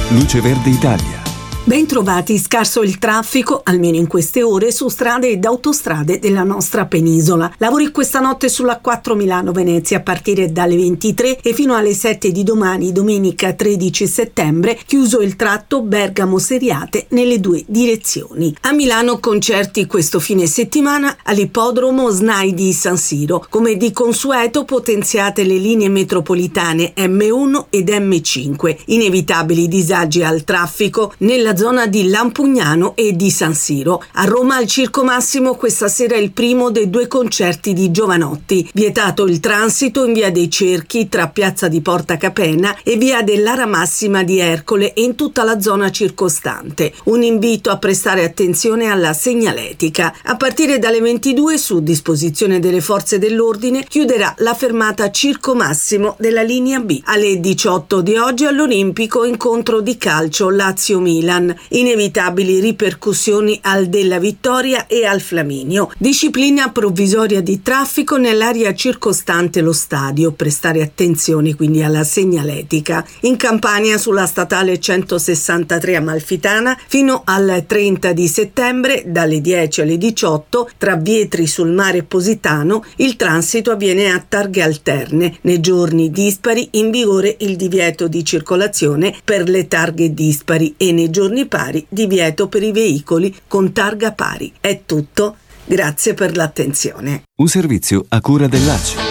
Luce Verde Italia. Bentrovati. Scarso il traffico, almeno in queste ore, su strade ed autostrade della nostra penisola. Lavori questa notte sulla 4 Milano-Venezia a partire dalle 23 e fino alle 7 di domani, domenica 13 settembre, chiuso il tratto Bergamo-Seriate nelle due direzioni. A Milano concerti questo fine settimana all'ippodromo SNAI di San Siro. Come di consueto potenziate le linee metropolitane M1 ed M5. Inevitabili disagi al traffico nella zona di Lampugnano e di San Siro. A Roma al Circo Massimo questa sera è il primo dei due concerti di Jovanotti. Vietato il transito in via dei Cerchi tra piazza di Porta Capena e via dell'Ara Massima di Ercole e in tutta la zona circostante. Un invito a prestare attenzione alla segnaletica. A partire dalle 22, su disposizione delle forze dell'ordine, chiuderà la fermata Circo Massimo della linea B. Alle 18 di oggi all'Olimpico incontro di calcio Lazio-Milan. Inevitabili ripercussioni al Della Vittoria e al Flaminio. Disciplina provvisoria di traffico nell'area circostante lo stadio. Prestare attenzione quindi alla segnaletica. In Campania sulla statale 163 Amalfitana fino al 30 di settembre dalle 10 alle 18 tra Vietri sul Mare Positano il transito avviene a targhe alterne. Nei giorni dispari in vigore il divieto di circolazione per le targhe dispari e nei giorni pari divieto per i veicoli con targa pari. È tutto. Grazie per l'attenzione. Un servizio a cura dell'ACI.